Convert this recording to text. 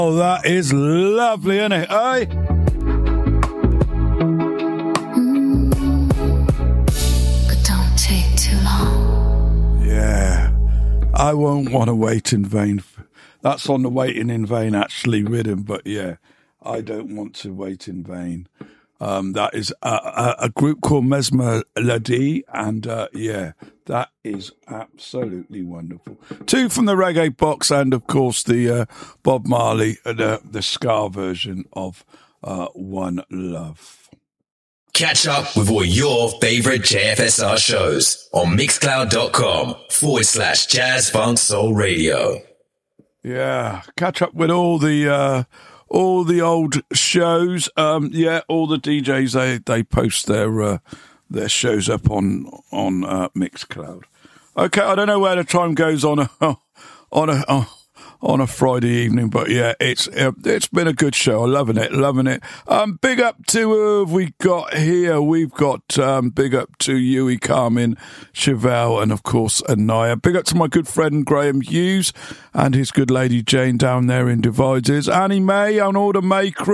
Oh, that is lovely, isn't it, eh? But don't take too long. Yeah. I won't want to wait in vain. That's on the Waiting in Vain, actually, rhythm, but yeah, I don't want to wait in vain. That is a group called Mesmelody, and yeah, that is absolutely wonderful. 2 from the Reggae Box, and of course the Bob Marley, the ska version of One Love. Catch up with all your favourite JFSR shows on mixcloud.com/Jazz Funk Soul Radio. Yeah, catch up with all the old shows. Yeah, all the DJs they post their shows up on Mixcloud. Okay, I don't know where the time goes on a Friday evening, but yeah, it's been a good show. I'm loving it. Big up to who have we got here? We've got big up to Yui, Carmen, Chevelle, and of course Anaya. Big up to my good friend Graham Hughes and his good lady Jane down there in Divides. Annie May and all the May crew.